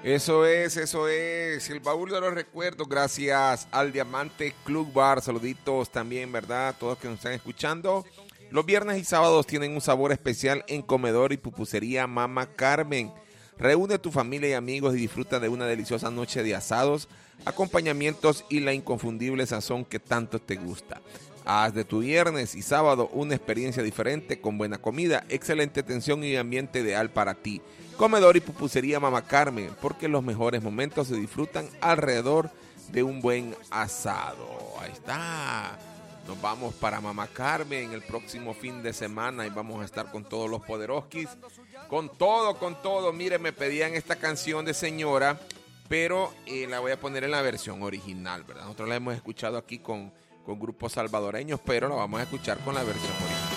Eso es. El baúl de los recuerdos, gracias al Diamante Club Bar. Saluditos también, ¿verdad? Todos que nos están escuchando. Los viernes y sábados tienen un sabor especial en comedor y pupusería Mama Carmen. Reúne a tu familia y amigos y disfruta de una deliciosa noche de asados, acompañamientos y la inconfundible sazón que tanto te gusta. Haz de tu viernes y sábado una experiencia diferente con buena comida, excelente atención y ambiente ideal para ti. Comedor y pupusería Mama Carmen, porque los mejores momentos se disfrutan alrededor de un buen asado. Ahí está. Nos vamos para Mama Carmen el próximo fin de semana y vamos a estar con todos los poderoskis. Con todo. Mire, me pedían esta canción de señora, pero la voy a poner en la versión original, ¿verdad? Nosotros la hemos escuchado aquí con grupos salvadoreños, pero la vamos a escuchar con la versión original.